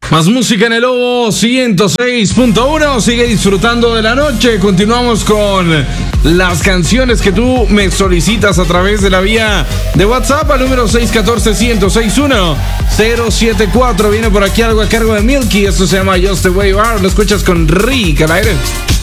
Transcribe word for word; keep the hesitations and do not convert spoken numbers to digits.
Más música en el Lobo ciento seis punto uno. Sigue disfrutando de la noche. Continuamos con las canciones que tú me solicitas a través de la vía de WhatsApp al número seis uno cuatro, uno cero seis uno, cero siete cuatro. Viene por aquí algo a cargo de Milky. Esto se llama Just the Way You Are. Lo escuchas con Rick al aire.